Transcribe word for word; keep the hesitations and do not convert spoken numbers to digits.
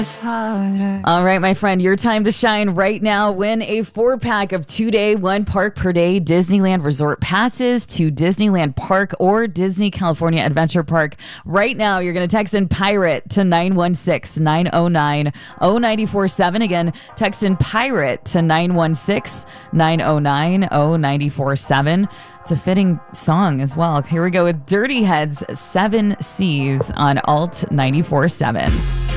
All right, my friend, your time to shine right now. Win a four pack of two day, one park per day Disneyland resort passes to Disneyland Park or Disney California Adventure Park. Right now, you're going to text in Pirate to nine one six, nine oh nine, oh nine four seven. Again, text in Pirate to nine one six, nine oh nine, oh nine four seven. It's a fitting song as well. Here we go with Dirty Heads, Seven Seas on Alt ninety-four point seven.